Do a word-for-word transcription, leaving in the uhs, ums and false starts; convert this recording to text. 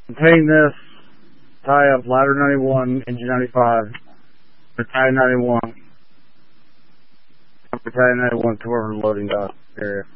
Contain this, tie up ladder ninety-one, engine ninety-five, battalion ninety-one, battalion ninety-one to wherever the loading dock area.